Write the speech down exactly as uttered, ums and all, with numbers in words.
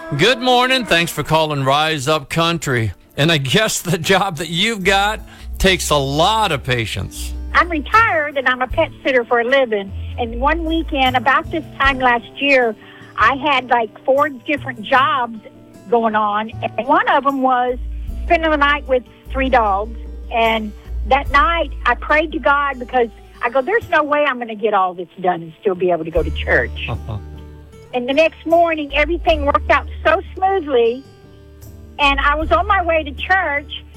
Good morning. Thanks for calling Rise Up Country. And I guess the job that you've got takes a lot of patience. I'm retired and I'm a pet sitter for a living. And one weekend, about this time last year, I had like four different jobs going on. And one of them was spending the night with three dogs. And that night, I prayed to God because I go, there's no way I'm going to get all this done and still be able to go to church. Uh-huh. And the next morning, everything worked out so smoothly. And I was on my way to church,